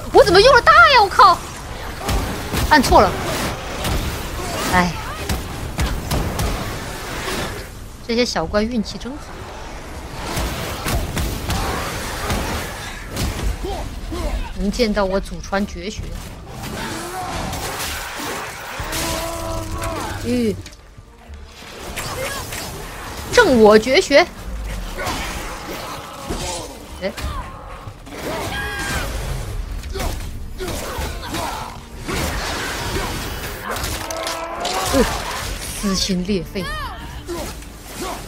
我怎么用了大呀？我靠！按错了。哎，这些小怪运气真好。能见到我祖传绝学。正我绝学。哎。撕心裂肺。